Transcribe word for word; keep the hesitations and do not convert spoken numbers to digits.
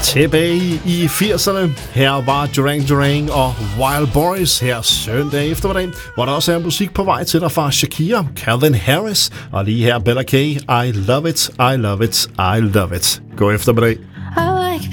Tilbage i firserne, her var Duran Duran og Wild Boys her søndag eftermiddag, hvor der også er musik på vej til dig fra Shakira, Calvin Harris og lige her Bella K. I love it, I love it, I love it. God eftermiddag.